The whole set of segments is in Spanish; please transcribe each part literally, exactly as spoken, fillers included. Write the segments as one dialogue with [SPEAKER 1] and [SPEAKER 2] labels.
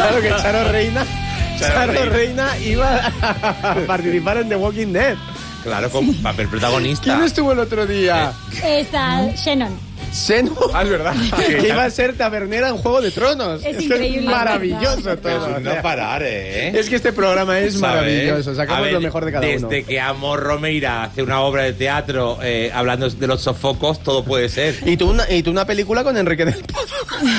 [SPEAKER 1] Claro que Charo Reina,
[SPEAKER 2] Charo
[SPEAKER 1] Charo
[SPEAKER 2] Reina.
[SPEAKER 1] Reina iba a participar en The Walking Dead.
[SPEAKER 2] Claro, con papel protagonista.
[SPEAKER 1] ¿Quién estuvo el otro día?
[SPEAKER 3] Está Shannon.
[SPEAKER 1] Seno.
[SPEAKER 4] Ah, es verdad.
[SPEAKER 1] Que iba a ser tabernera en Juego de Tronos.
[SPEAKER 3] Es
[SPEAKER 1] que
[SPEAKER 3] increíble,
[SPEAKER 1] Es maravilloso
[SPEAKER 3] ¿verdad?
[SPEAKER 1] todo.
[SPEAKER 2] Pero
[SPEAKER 1] o
[SPEAKER 2] no
[SPEAKER 1] sea,
[SPEAKER 2] parar, ¿eh?
[SPEAKER 1] Es que este programa es
[SPEAKER 2] ¿Sabes?
[SPEAKER 1] maravilloso. Sacamos
[SPEAKER 2] A ver,
[SPEAKER 1] lo mejor de cada
[SPEAKER 2] desde
[SPEAKER 1] uno.
[SPEAKER 2] Desde que Amos Romeira hace una obra de teatro eh, hablando de los sofocos, todo puede ser.
[SPEAKER 1] ¿Y tú, una, y tú una película con Enrique del Pozo.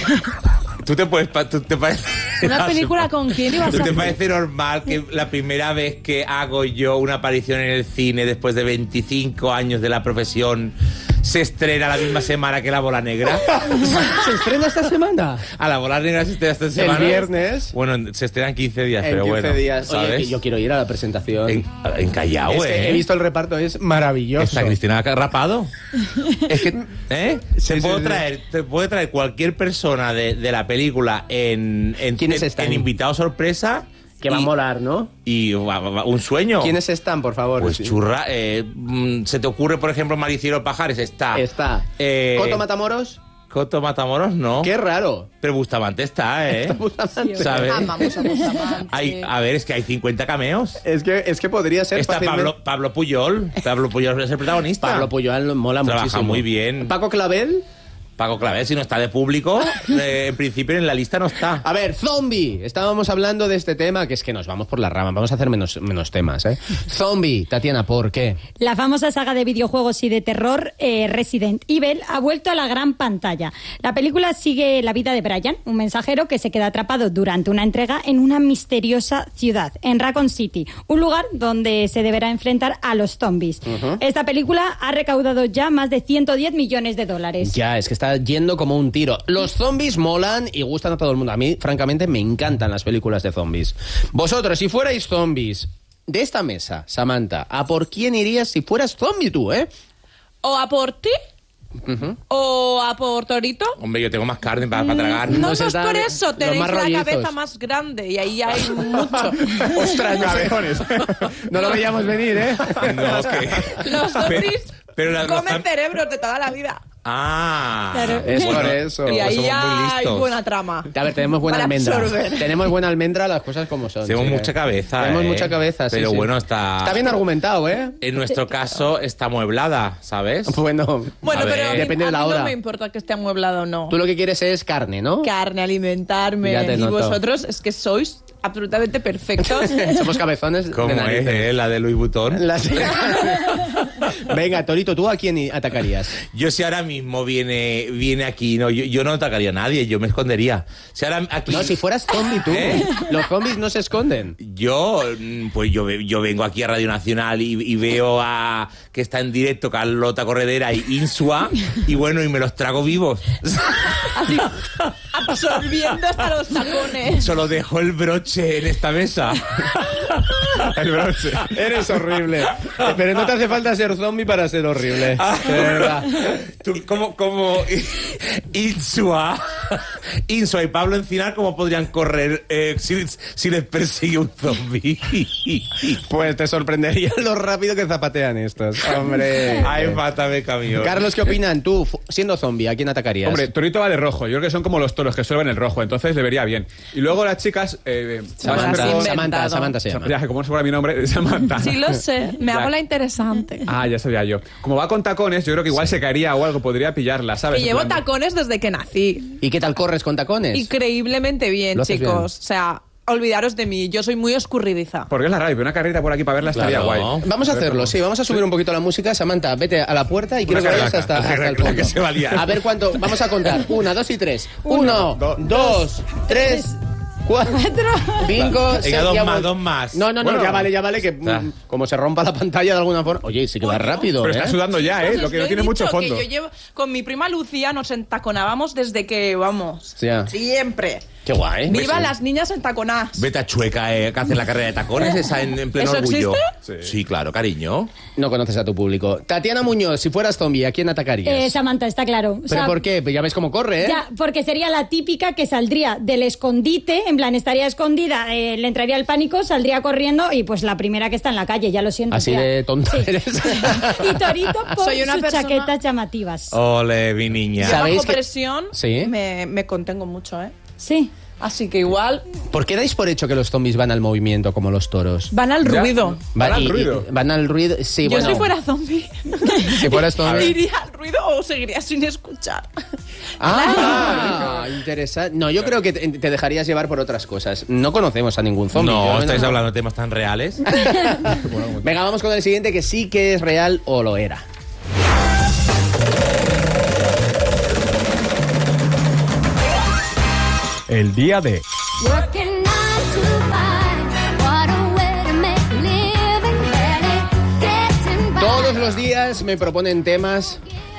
[SPEAKER 2] ¿Tú te puedes pa- tú te parece
[SPEAKER 5] ¿Una película con quién ibas a
[SPEAKER 2] ¿Tú te
[SPEAKER 5] hacer?
[SPEAKER 2] parece normal que la primera vez que hago yo una aparición en el cine después de veinticinco años de la profesión se estrena la misma semana que La Bola Negra?
[SPEAKER 1] ¿Se estrena esta semana?
[SPEAKER 2] A La Bola Negra se estrena esta semana.
[SPEAKER 1] El viernes.
[SPEAKER 2] Bueno, se estrenan quince días,
[SPEAKER 1] En
[SPEAKER 2] pero
[SPEAKER 1] quince
[SPEAKER 2] bueno.
[SPEAKER 1] días.
[SPEAKER 2] ¿sabes?
[SPEAKER 1] Oye, que yo quiero ir a la presentación.
[SPEAKER 2] En, en Callao,
[SPEAKER 1] Es que
[SPEAKER 2] ¿eh?
[SPEAKER 1] he visto el reparto, es maravilloso.
[SPEAKER 2] ¿Está Cristina Rapado? Es que, ¿eh?
[SPEAKER 1] Sí,
[SPEAKER 2] te, puedo
[SPEAKER 1] sí, sí.
[SPEAKER 2] traer, te puede traer cualquier persona de, de la película en, en,
[SPEAKER 1] ¿Quiénes
[SPEAKER 2] en,
[SPEAKER 1] están?
[SPEAKER 2] en invitado sorpresa.
[SPEAKER 1] Que va a
[SPEAKER 2] y-
[SPEAKER 1] molar, ¿no?
[SPEAKER 2] Y va- va- va- un sueño.
[SPEAKER 1] ¿Quiénes están, por favor?
[SPEAKER 2] Pues
[SPEAKER 1] Sí.
[SPEAKER 2] churra. eh, mm, ¿Se te ocurre, por ejemplo, Maricielo Pajares? Está.
[SPEAKER 1] Está.
[SPEAKER 2] Eh,
[SPEAKER 1] ¿Coto Matamoros?
[SPEAKER 2] Coto Matamoros, no.
[SPEAKER 1] Qué raro.
[SPEAKER 2] Pero Bustamante está, ¿eh?
[SPEAKER 1] Bustamante.
[SPEAKER 2] ¿Sabes?
[SPEAKER 5] Amamos a Bustamante.
[SPEAKER 2] Hay, a ver, es que hay cincuenta cameos.
[SPEAKER 1] Es que, es que podría ser
[SPEAKER 2] Está
[SPEAKER 1] fácilmente-
[SPEAKER 2] Pablo, Pablo Puyol. Pablo Puyol es el protagonista.
[SPEAKER 1] Pablo Puyol mola
[SPEAKER 2] Trabaja
[SPEAKER 1] muchísimo.
[SPEAKER 2] muy bien.
[SPEAKER 1] Paco Clavel.
[SPEAKER 2] Paco Clavel, si no está de público, eh, en principio en la lista no está.
[SPEAKER 1] A ver, Zombie. Estábamos hablando de este tema, que es que nos vamos por la rama. Vamos a hacer menos, menos temas, ¿eh? Zombie, Tatiana, ¿por qué?
[SPEAKER 3] La famosa saga de videojuegos y de terror eh, Resident Evil ha vuelto a la gran pantalla. La película sigue la vida de Brian, un mensajero que se queda atrapado durante una entrega en una misteriosa ciudad, en Raccoon City, un lugar donde se deberá enfrentar a los zombies.
[SPEAKER 1] Ujú.
[SPEAKER 3] Esta película ha recaudado ya más de ciento diez millones de dólares.
[SPEAKER 1] Ya, es que está yendo como un tiro. Los zombies molan y gustan a todo el mundo. A mí, francamente, me encantan las películas de zombies. Vosotros, si fuerais zombies de esta mesa, Samantha, ¿a por quién irías si fueras zombie tú, eh?
[SPEAKER 5] ¿O a por ti?
[SPEAKER 1] Ujú.
[SPEAKER 5] ¿O a por Torito?
[SPEAKER 2] Hombre, yo tengo más carne para, para tragar.
[SPEAKER 5] No,
[SPEAKER 1] No
[SPEAKER 5] no
[SPEAKER 1] se
[SPEAKER 5] es
[SPEAKER 1] está-
[SPEAKER 5] por eso,
[SPEAKER 1] los
[SPEAKER 5] tenéis
[SPEAKER 1] más
[SPEAKER 5] la
[SPEAKER 1] rollizos.
[SPEAKER 5] cabeza más grande y ahí hay mucho.
[SPEAKER 1] Ostras, no, sé.
[SPEAKER 4] Cabezones.
[SPEAKER 1] No lo veíamos venir, ¿eh?
[SPEAKER 2] No, que...
[SPEAKER 5] Los zombies
[SPEAKER 2] pero la- los
[SPEAKER 5] comen
[SPEAKER 2] zam-
[SPEAKER 5] cerebros de toda la vida.
[SPEAKER 2] Ah.
[SPEAKER 3] Claro.
[SPEAKER 1] Es por
[SPEAKER 2] Bueno,
[SPEAKER 1] eso.
[SPEAKER 5] Y ahí
[SPEAKER 2] somos muy
[SPEAKER 5] hay
[SPEAKER 2] listos.
[SPEAKER 5] buena trama.
[SPEAKER 1] A ver, tenemos buena
[SPEAKER 5] Para
[SPEAKER 1] almendra.
[SPEAKER 5] absorber.
[SPEAKER 1] Tenemos buena almendra, las cosas como son.
[SPEAKER 2] Tenemos
[SPEAKER 1] sí,
[SPEAKER 2] mucha
[SPEAKER 1] eh.
[SPEAKER 2] cabeza,
[SPEAKER 1] Tenemos
[SPEAKER 2] ¿eh?
[SPEAKER 1] mucha cabeza, sí,
[SPEAKER 2] Pero
[SPEAKER 1] sí.
[SPEAKER 2] bueno, está...
[SPEAKER 1] Está bien argumentado, ¿eh?
[SPEAKER 2] En nuestro caso está mueblada, ¿sabes?
[SPEAKER 1] Bueno,
[SPEAKER 5] Bueno,
[SPEAKER 2] A
[SPEAKER 5] pero
[SPEAKER 2] ver.
[SPEAKER 5] a mí,
[SPEAKER 1] Depende de
[SPEAKER 5] a
[SPEAKER 1] la
[SPEAKER 5] mí
[SPEAKER 1] hora.
[SPEAKER 5] no me importa que esté amueblado o no.
[SPEAKER 1] tú lo que quieres es carne, ¿no?
[SPEAKER 5] Carne, alimentarme.
[SPEAKER 1] Ya te
[SPEAKER 5] Y
[SPEAKER 1] noto.
[SPEAKER 5] vosotros es que sois absolutamente perfectos.
[SPEAKER 1] Somos cabezones
[SPEAKER 2] ¿Cómo
[SPEAKER 1] de
[SPEAKER 2] es,
[SPEAKER 1] narices.
[SPEAKER 2] eh? La de Louis Vuitton.
[SPEAKER 1] Las- Venga, Torito, ¿tú a quién atacarías?
[SPEAKER 2] Yo si ahora mismo viene, viene aquí, no, yo, yo no atacaría a nadie, yo me escondería. Si ahora aquí...
[SPEAKER 1] No, si fueras zombie tú.
[SPEAKER 2] ¿Eh?
[SPEAKER 1] Los zombies no se esconden.
[SPEAKER 2] Yo, mm, pues yo, ve- yo vengo aquí a Radio Nacional y, y veo a que está en directo Carlota Corredera y Insua y bueno, y me los trago vivos.
[SPEAKER 5] Así, absorbiendo hasta los tacones.
[SPEAKER 2] Solo dejo el broche en esta mesa.
[SPEAKER 4] El broche.
[SPEAKER 1] Eres horrible. Pero no te hace falta ser zombie para ser horrible. De verdad.
[SPEAKER 2] Tú, como, como Insua, Insua y Pablo Encinar, ¿cómo podrían correr eh, si, si les persigue un zombie?
[SPEAKER 1] Pues te sorprendería lo rápido que zapatean estos. Hombre.
[SPEAKER 2] Ay, mátame, camión.
[SPEAKER 1] Carlos, ¿qué opinan? Tú, fu- siendo zombie, ¿a quién atacarías?
[SPEAKER 4] Hombre, Torito va de rojo. Yo creo que son como los toros que suelen el rojo, entonces le vería bien. Y luego las chicas... Eh,
[SPEAKER 1] Samantha,
[SPEAKER 5] Has
[SPEAKER 1] Samantha,
[SPEAKER 5] inventado.
[SPEAKER 1] Samantha se llama.
[SPEAKER 4] Ya, que como no fuera mi nombre, Samantha.
[SPEAKER 5] Sí lo sé, me
[SPEAKER 4] Ya.
[SPEAKER 5] hago la interesante.
[SPEAKER 4] Ah, ya sabía yo. Como va con tacones, yo creo que igual se caería o algo, podría pillarla, ¿sabes?
[SPEAKER 5] Que
[SPEAKER 4] En
[SPEAKER 5] llevo
[SPEAKER 4] plan de-
[SPEAKER 5] tacones desde que nací.
[SPEAKER 1] ¿Y qué tal corres con tacones?
[SPEAKER 5] Increíblemente bien,
[SPEAKER 1] ¿Lo haces
[SPEAKER 5] chicos.
[SPEAKER 1] bien?
[SPEAKER 5] O sea, olvidaros de mí, yo soy muy escurridiza.
[SPEAKER 4] Porque es la radio, pero una carrera por aquí para verla estaría
[SPEAKER 2] Claro.
[SPEAKER 4] guay.
[SPEAKER 1] Vamos a hacerlo, sí, vamos a subir un poquito la música. Samantha, vete a la puerta y quiero que vayas hasta,
[SPEAKER 2] carraca,
[SPEAKER 1] hasta el
[SPEAKER 2] la
[SPEAKER 1] fondo.
[SPEAKER 2] que se va a liar.
[SPEAKER 1] A ver cuánto, vamos a contar. Una, dos y tres. Uno,
[SPEAKER 4] do-
[SPEAKER 1] dos, tres, cuatro, cinco, seis.
[SPEAKER 2] dos
[SPEAKER 1] ya
[SPEAKER 2] más,
[SPEAKER 1] voy.
[SPEAKER 2] dos más.
[SPEAKER 1] No, no, no,
[SPEAKER 4] Bueno.
[SPEAKER 1] ya vale, ya vale, que
[SPEAKER 2] Ah.
[SPEAKER 1] mm, como se rompa la pantalla de alguna forma. Oye, sí que va rápido,
[SPEAKER 4] Pero
[SPEAKER 1] ¿eh?
[SPEAKER 4] está sudando ya, ¿eh?
[SPEAKER 5] Chicos,
[SPEAKER 4] Lo
[SPEAKER 5] os
[SPEAKER 4] que no
[SPEAKER 5] he
[SPEAKER 4] tiene
[SPEAKER 5] dicho,
[SPEAKER 4] mucho fondo.
[SPEAKER 5] Que yo llevo, con mi prima Lucía nos entaconábamos desde que, vamos,
[SPEAKER 1] Ya.
[SPEAKER 5] siempre.
[SPEAKER 1] Qué guay.
[SPEAKER 5] ¡Viva
[SPEAKER 1] Pues,
[SPEAKER 5] las niñas entaconadas!
[SPEAKER 2] Vete a Chueca, eh, que hace la carrera de tacones, esa en, en pleno
[SPEAKER 5] ¿Eso
[SPEAKER 2] orgullo.
[SPEAKER 5] existe?
[SPEAKER 4] Sí.
[SPEAKER 2] Sí, claro, cariño.
[SPEAKER 1] No conoces a tu público. Tatiana Muñoz, si fueras zombie, ¿a quién atacarías?
[SPEAKER 3] Eh, Samantha, está claro. O
[SPEAKER 1] ¿Pero
[SPEAKER 3] sea,
[SPEAKER 1] por qué? Pues ya ves cómo corre, ¿eh?
[SPEAKER 3] Ya, porque sería la típica que saldría del escondite, en plan, estaría escondida, eh, le entraría el pánico, saldría corriendo y pues la primera que está en la calle, ya lo siento.
[SPEAKER 1] Así
[SPEAKER 3] tía.
[SPEAKER 1] de tonta
[SPEAKER 3] Sí.
[SPEAKER 1] eres.
[SPEAKER 3] Y Torito por
[SPEAKER 5] Soy una
[SPEAKER 3] sus
[SPEAKER 5] persona-
[SPEAKER 3] chaquetas llamativas.
[SPEAKER 2] Ole, mi niña.
[SPEAKER 1] ¿Sabéis
[SPEAKER 5] Bajo
[SPEAKER 1] que-
[SPEAKER 5] presión
[SPEAKER 1] Sí.
[SPEAKER 5] me, me contengo mucho, ¿eh?
[SPEAKER 3] Sí.
[SPEAKER 5] Así que igual
[SPEAKER 1] ¿Por qué dais por hecho que los zombies van al movimiento como los toros?
[SPEAKER 5] van al
[SPEAKER 4] Ya.
[SPEAKER 5] ruido.
[SPEAKER 4] ¿Van
[SPEAKER 1] Va-
[SPEAKER 4] al
[SPEAKER 1] y- y-
[SPEAKER 4] ruido?
[SPEAKER 1] Van al ruido, sí,
[SPEAKER 5] Yo
[SPEAKER 1] bueno.
[SPEAKER 5] si fuera zombie,
[SPEAKER 1] Si fueras zombie.
[SPEAKER 5] iría al ruido o seguiría sin escuchar.
[SPEAKER 1] Ah, interesante. No, yo creo que te, te dejarías llevar por otras cosas. No conocemos a ningún zombie.
[SPEAKER 2] No,
[SPEAKER 1] Yo
[SPEAKER 2] estáis
[SPEAKER 1] no-
[SPEAKER 2] hablando de temas tan reales.
[SPEAKER 1] Venga, vamos con el siguiente que sí que es real o lo era.
[SPEAKER 4] El día de...
[SPEAKER 6] Working nine to five, what a way to make a living, barely getting by.
[SPEAKER 1] Todos los días me proponen temas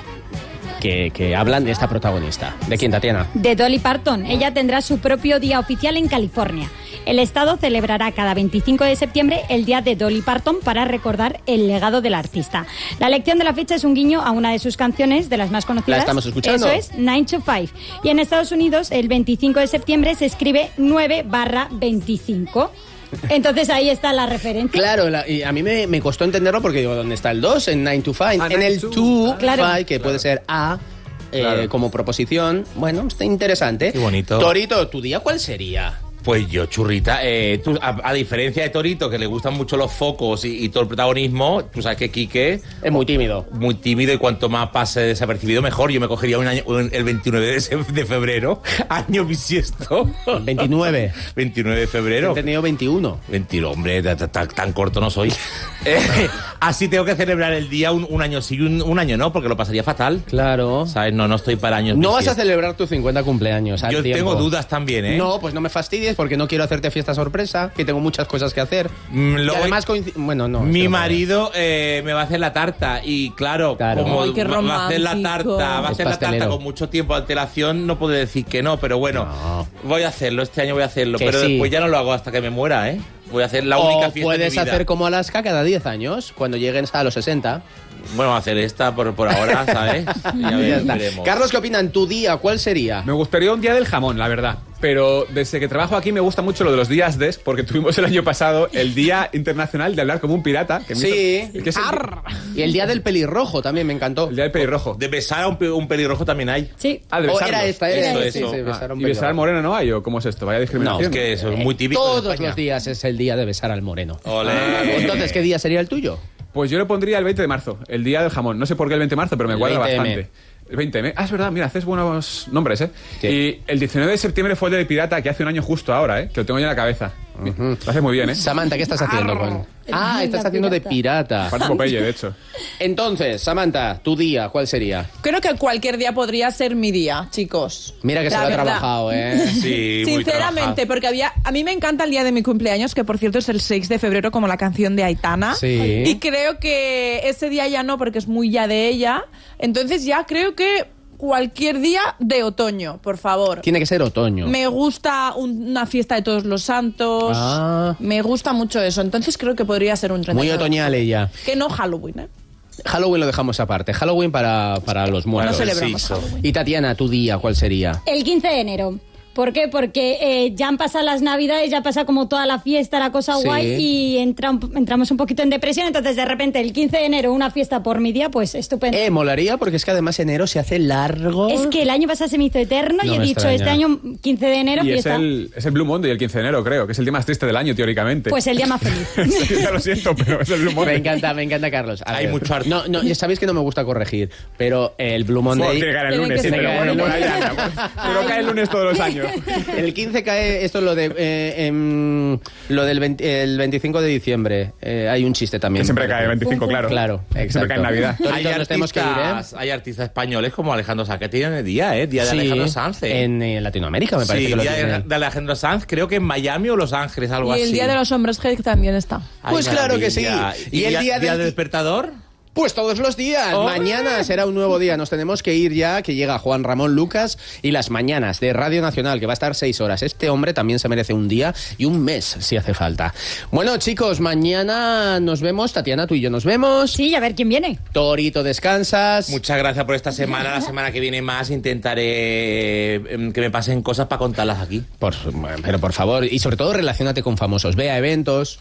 [SPEAKER 1] que, que hablan de esta protagonista. ¿De quién, Tatiana?
[SPEAKER 3] De Dolly Parton. Ella tendrá su propio día oficial en California. El Estado celebrará cada veinticinco de septiembre el Día de Dolly Parton para recordar el legado del artista. La elección de la fecha es un guiño a una de sus canciones, de las más conocidas.
[SPEAKER 1] ¿La estamos escuchando?
[SPEAKER 3] Eso es, nine to five. Y en Estados Unidos, el veinticinco de septiembre se escribe nueve barra veinticinco. Entonces ahí está la referencia.
[SPEAKER 1] Claro, la- y a mí me, me costó entenderlo porque digo, ¿dónde está el dos? En nine to five.
[SPEAKER 4] Ah,
[SPEAKER 1] en
[SPEAKER 4] nine
[SPEAKER 1] el
[SPEAKER 4] to.
[SPEAKER 1] to
[SPEAKER 3] Claro.
[SPEAKER 1] five, que puede ser a eh,
[SPEAKER 4] Claro.
[SPEAKER 1] como proposición. Bueno, está interesante.
[SPEAKER 2] Qué bonito.
[SPEAKER 1] Torito, ¿tu día cuál sería?
[SPEAKER 2] Pues yo, churrita, eh, tú, a, a diferencia de Torito, que le gustan mucho los focos y, y todo el protagonismo, tú sabes que Quique
[SPEAKER 1] Es muy tímido.
[SPEAKER 2] muy tímido y cuanto más pase desapercibido mejor. Yo me cogería un año, un- el veintinueve de, se- de febrero, año bisiesto.
[SPEAKER 1] veintinueve.
[SPEAKER 2] veintinueve de
[SPEAKER 1] He
[SPEAKER 2] febrero.
[SPEAKER 1] entendido veintiuno.
[SPEAKER 2] Mentira, hombre, ta- ta- ta- tan corto no soy. Eh, así tengo que celebrar el día un, un año sí y un, un año no, porque lo pasaría fatal.
[SPEAKER 1] Claro.
[SPEAKER 2] ¿Sabes? No, no estoy para años
[SPEAKER 1] No vas a
[SPEAKER 2] bisiestos.
[SPEAKER 1] celebrar tu cincuenta cumpleaños al
[SPEAKER 2] Yo
[SPEAKER 1] tiempo.
[SPEAKER 2] tengo dudas también, ¿eh?
[SPEAKER 1] No, pues no me fastidies porque no quiero hacerte fiesta sorpresa, que tengo muchas cosas que hacer.
[SPEAKER 2] Mm,
[SPEAKER 1] Y
[SPEAKER 2] luego-
[SPEAKER 1] además coinci- bueno, no.
[SPEAKER 2] Mi
[SPEAKER 1] espera,
[SPEAKER 2] marido eh, me va a hacer la tarta y claro,
[SPEAKER 1] Claro.
[SPEAKER 2] como
[SPEAKER 5] Ay, qué
[SPEAKER 2] va va a hacer la
[SPEAKER 5] romántico.
[SPEAKER 2] tarta, va a
[SPEAKER 1] Es
[SPEAKER 2] hacer la tarta
[SPEAKER 1] pastelero.
[SPEAKER 2] con mucho tiempo de antelación, no puedo decir que no, pero bueno,
[SPEAKER 1] No.
[SPEAKER 2] voy a hacerlo, este año voy a hacerlo,
[SPEAKER 1] Que
[SPEAKER 2] pero
[SPEAKER 1] sí.
[SPEAKER 2] después ya no lo hago hasta que me muera, ¿eh? Voy a hacer la única
[SPEAKER 1] O
[SPEAKER 2] fiesta
[SPEAKER 1] puedes
[SPEAKER 2] de mi vida.
[SPEAKER 1] hacer como Alaska cada diez años, cuando lleguen a los sesenta.
[SPEAKER 2] Bueno, voy a hacer esta por, por ahora, ¿sabes? Y ya
[SPEAKER 1] Ya
[SPEAKER 2] ve-
[SPEAKER 1] está.
[SPEAKER 2] veremos.
[SPEAKER 1] Carlos, ¿qué opinan? ¿Tu día cuál sería?
[SPEAKER 4] Me gustaría un día del jamón, la verdad. Pero desde que trabajo aquí me gusta mucho lo de los días des, porque tuvimos el año pasado el Día Internacional de Hablar como un pirata. Que me
[SPEAKER 1] Sí.
[SPEAKER 4] hizo- que es el,
[SPEAKER 1] Y el día del pelirrojo también me encantó.
[SPEAKER 4] el Día del pelirrojo.
[SPEAKER 2] De besar a un, pe- un pelirrojo también hay.
[SPEAKER 3] Sí.
[SPEAKER 4] Ah, de
[SPEAKER 1] O
[SPEAKER 4] besarlo.
[SPEAKER 1] era esta, era
[SPEAKER 2] Eso,
[SPEAKER 1] esta,
[SPEAKER 2] eso.
[SPEAKER 1] sí, sí,
[SPEAKER 2] Ah,
[SPEAKER 1] besar a un
[SPEAKER 4] ¿Y besar al
[SPEAKER 1] pelirrojo.
[SPEAKER 4] moreno no hay o cómo es esto? Vaya discriminación.
[SPEAKER 2] Es que eso es muy típico. de
[SPEAKER 1] Todos
[SPEAKER 2] España.
[SPEAKER 1] los días es el día de besar al moreno.
[SPEAKER 2] Olé.
[SPEAKER 1] Entonces, ¿qué día sería el tuyo?
[SPEAKER 4] Pues yo le pondría el veinte de marzo, el Día del jamón. No sé por qué el veinte de marzo, pero me
[SPEAKER 1] El
[SPEAKER 4] cuadra
[SPEAKER 1] veinte eme.
[SPEAKER 4] bastante. El veinte eme. Ah, es verdad, mira, haces buenos nombres, ¿eh?
[SPEAKER 1] Sí.
[SPEAKER 4] Y el diecinueve de septiembre fue el de pirata, que hace un año justo ahora, ¿eh? Que lo tengo ya en la cabeza. Lo haces muy bien, ¿eh?
[SPEAKER 1] Samantha, ¿qué estás haciendo con...? Ah,
[SPEAKER 3] Venga,
[SPEAKER 1] estás haciendo de
[SPEAKER 3] pirata.
[SPEAKER 1] pirata.
[SPEAKER 4] Parece Popeye, de hecho.
[SPEAKER 1] Entonces, Samantha, ¿tu día cuál sería?
[SPEAKER 5] Creo que cualquier día podría ser mi día, chicos.
[SPEAKER 1] Mira que se
[SPEAKER 5] La
[SPEAKER 1] lo ha
[SPEAKER 5] verdad.
[SPEAKER 1] trabajado, ¿eh?
[SPEAKER 2] Sí, muy
[SPEAKER 5] Sinceramente,
[SPEAKER 2] trabajado.
[SPEAKER 5] porque había, a mí me encanta el día de mi cumpleaños, que por cierto es el seis de febrero, como la canción de Aitana.
[SPEAKER 1] Sí.
[SPEAKER 5] Y creo que ese día ya no, porque es muy ya de ella. Entonces ya creo que cualquier día de otoño, por favor.
[SPEAKER 1] Tiene que ser otoño.
[SPEAKER 5] Me gusta un- una fiesta de todos los santos.
[SPEAKER 1] Ah.
[SPEAKER 5] Me gusta mucho eso. Entonces creo que podría ser un treinta y
[SPEAKER 1] Muy
[SPEAKER 5] nueve.
[SPEAKER 1] otoñal ella.
[SPEAKER 5] Que no Halloween, ¿eh?
[SPEAKER 1] Halloween lo dejamos aparte. Halloween para, para los
[SPEAKER 5] No
[SPEAKER 1] muertos.
[SPEAKER 5] celebramos
[SPEAKER 2] sí,
[SPEAKER 5] Halloween.
[SPEAKER 1] Y Tatiana, ¿tu día cuál sería?
[SPEAKER 3] El quince de enero. ¿Por qué? Porque eh, ya han pasado las navidades, ya pasa como toda la fiesta, la cosa
[SPEAKER 1] Sí.
[SPEAKER 3] guay, y entra un- entramos un poquito en depresión. Entonces, de repente, el quince de enero, una fiesta por mi día, pues estupendo.
[SPEAKER 1] Eh, molaría porque es que además enero se hace largo.
[SPEAKER 3] Es que el año pasado se me hizo eterno
[SPEAKER 1] No
[SPEAKER 3] y he
[SPEAKER 1] me
[SPEAKER 3] dicho,
[SPEAKER 1] extraña.
[SPEAKER 3] este año, quince de enero,
[SPEAKER 4] Y es
[SPEAKER 3] fiesta.
[SPEAKER 4] el, es el Blue Monday, el quince de enero, creo, que es el día más triste del año, teóricamente.
[SPEAKER 3] Pues el día más feliz.
[SPEAKER 4] Sí, ya lo siento, pero es el Blue Monday.
[SPEAKER 1] Me encanta, me encanta, Carlos. A
[SPEAKER 2] Hay
[SPEAKER 1] ver.
[SPEAKER 2] mucho arte.
[SPEAKER 1] No, no, ya sabéis que no me gusta corregir, pero el Blue
[SPEAKER 4] Joder,
[SPEAKER 1] Monday...
[SPEAKER 4] tiene que caer el
[SPEAKER 5] Tiene
[SPEAKER 4] lunes,
[SPEAKER 5] que
[SPEAKER 4] sí,
[SPEAKER 5] ser
[SPEAKER 4] pero
[SPEAKER 1] el
[SPEAKER 4] bueno, por
[SPEAKER 1] lunes.
[SPEAKER 4] ahí anda. Pero cae el lunes todos los años.
[SPEAKER 1] El quince cae esto es lo de eh, em, lo del veinte el veinticinco de diciembre. Eh, hay un chiste también.
[SPEAKER 4] Que siempre cae el veinticinco, claro.
[SPEAKER 1] Claro,
[SPEAKER 4] Que
[SPEAKER 1] exacto.
[SPEAKER 4] siempre cae en Navidad.
[SPEAKER 1] Todos
[SPEAKER 2] Hay
[SPEAKER 1] nos tenemos que ir, ¿eh?
[SPEAKER 2] artistas, hay artistas españoles como Alejandro Sanz que tienen el día, ¿eh? Día de
[SPEAKER 1] Sí,
[SPEAKER 2] Alejandro Sanz. ¿eh?
[SPEAKER 1] en eh, Latinoamérica me parece
[SPEAKER 2] Sí,
[SPEAKER 1] que lo
[SPEAKER 2] día de,
[SPEAKER 1] tienen.
[SPEAKER 2] de Alejandro Sanz, creo que en Miami o Los Ángeles, algo
[SPEAKER 5] Y
[SPEAKER 2] así.
[SPEAKER 5] el día de los hombres G también está.
[SPEAKER 2] Ay,
[SPEAKER 1] Pues claro que
[SPEAKER 2] maravilla.
[SPEAKER 1] sí.
[SPEAKER 2] ¿Y,
[SPEAKER 1] Y el
[SPEAKER 2] día,
[SPEAKER 1] día
[SPEAKER 2] día
[SPEAKER 1] del-
[SPEAKER 2] del despertador?
[SPEAKER 1] Pues todos los días.
[SPEAKER 2] Oh.
[SPEAKER 1] Mañana será un nuevo día. Nos tenemos que ir ya, que llega Juan Ramón Lucas y las mañanas de Radio Nacional, que va a estar seis horas. Este hombre también se merece un día y un mes, si hace falta. Bueno, chicos, mañana nos vemos. Tatiana, tú y yo nos vemos.
[SPEAKER 3] Sí, a ver quién viene.
[SPEAKER 1] Torito, descansas.
[SPEAKER 2] Muchas gracias por esta semana. La semana que viene más intentaré em, que me pasen cosas para contarlas aquí.
[SPEAKER 1] Por, pero por favor, y sobre todo relaciónate con famosos. Ve a eventos.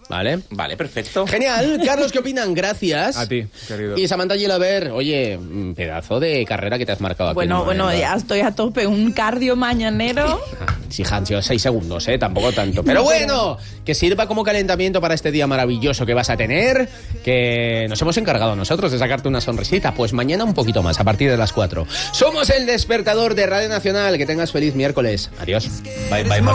[SPEAKER 1] ¿vale?
[SPEAKER 2] Vale, perfecto.
[SPEAKER 1] Genial. Carlos, ¿qué opinan? Gracias.
[SPEAKER 4] A ti, querido.
[SPEAKER 1] Y Samantha Gilaber, oye, mm, pedazo de carrera que te has marcado aquí.
[SPEAKER 5] Bueno,
[SPEAKER 1] en
[SPEAKER 5] bueno,
[SPEAKER 1] Momento.
[SPEAKER 5] ya estoy a tope. Un cardio mañanero.
[SPEAKER 1] Sí, han sido seis segundos, ¿eh? Tampoco tanto. Pero bueno, que sirva como calentamiento para este día maravilloso que vas a tener, que nos hemos encargado nosotros de sacarte una sonrisita. Pues mañana un poquito más, a partir de las cuatro. Somos el despertador de Radio Nacional. Que tengas feliz miércoles. Adiós.
[SPEAKER 7] Bye, bye, bye.